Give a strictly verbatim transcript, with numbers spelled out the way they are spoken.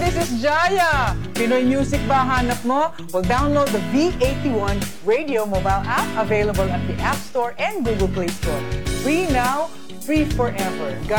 this is Jaya. Pinoy music ba hanap mo? Well, download the V eighty-one Radio mobile app available at the App Store and Google Play Store. Free now, free forever. God